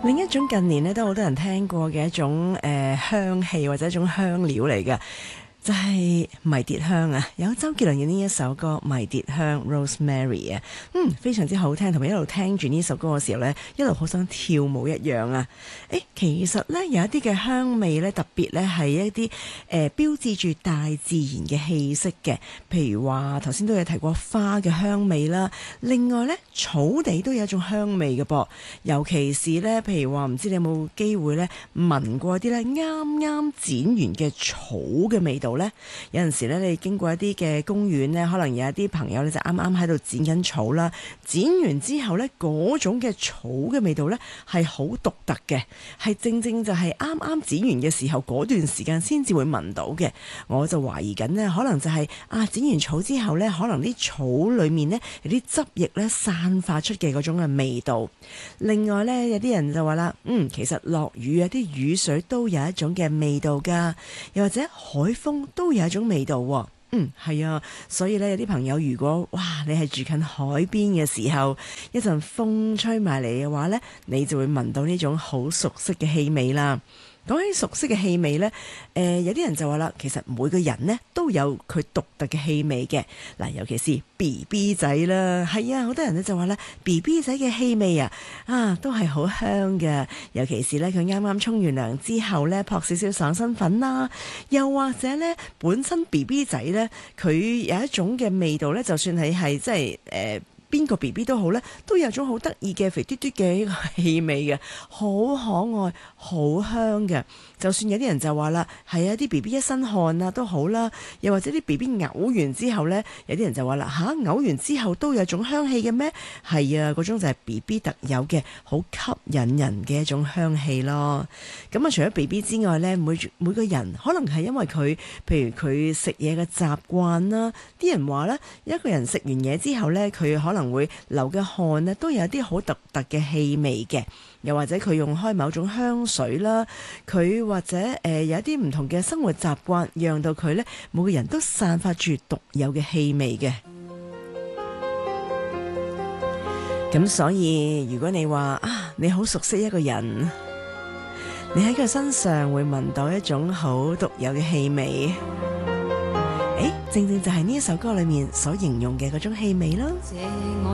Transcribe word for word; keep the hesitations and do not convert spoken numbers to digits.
另一種近年咧都好多人聽過嘅一種誒、呃、香氣或者一種香料嚟嘅，就係迷迭香啊！有周杰倫嘅呢一首歌《迷迭香》（Rosemary） 啊，嗯，非常之好聽，同埋一路聽住呢首歌嘅時候呢，一路好想跳舞一樣啊！誒，其實呢，有一啲嘅香味呢，特別呢係一啲誒、呃、標誌住大自然嘅氣息嘅，譬如話頭先都有提過花嘅香味啦，另外呢，草地都有一種香味嘅噃，尤其是呢，譬如話唔知你有冇機會呢聞過啲呢啱啱剪完嘅草嘅味道。有陣時咧，你經過一啲嘅公園咧，可能有一啲朋友咧就啱啱喺度剪緊草啦。剪完之後咧，嗰種嘅草嘅味道咧係好獨特嘅，係正正就係啱啱剪完嘅時候嗰段時間先至會聞到嘅。我就懷疑緊呢，可能就係、是、啊剪完草之後咧，可能啲草裡面呢有啲汁液咧散發出嘅嗰種嘅味道。另外咧，有啲人就話啦，嗯，其實落雨啊，啲雨水都有一種嘅味道㗎，又或者海風都有一種味道喎。嗯，係啊，所以咧有啲朋友如果哇你係住近海邊嘅時候，一陣風吹埋嚟嘅話呢，你就會聞到呢種好熟悉嘅氣味啦。講起熟悉嘅氣味呢，誒、呃、有啲人就話啦，其實每個人呢都有佢獨特嘅氣味嘅。嗱，尤其是 B B 仔啦，係啊，好多人咧就話咧 B B 仔嘅氣味啊，啊都係好香嘅。尤其是咧佢啱啱沖完涼之後咧，撲少少爽身粉啦，又或者咧本身 B B 仔咧佢有一種嘅味道咧，就算係係即係誒邊個 B B 都好咧，都有種好得意嘅肥嘟嘟嘅一個氣味嘅，好可愛、好香嘅。就算有啲人就話啦，係啊，啲 B B 一身汗啊都好啦，又或者啲 B B 嘔完之後咧，有啲人就話啦，吓嘔完之後都有種香氣嘅咩？係啊，嗰種就係 B B 特有嘅好吸引人嘅一種香氣咯。咁啊，除咗 B B 之外咧，每每個人可能係因為佢，譬如佢食嘢嘅習慣啦，啲人話咧，一個人食完嘢之後咧，佢可能會流嘅汗咧，都有啲好獨特嘅氣味嘅。又或者佢用開某種香水啦，佢或者誒、呃、有一啲唔同嘅生活習慣，讓到佢呢每個人都散發住獨有嘅氣味嘅。咁所以如果你話啊，你好熟悉一個人，你喺佢身上會聞到一種好獨有嘅氣味，誒，正正就係呢一首歌裏面所形容嘅嗰種氣味啦。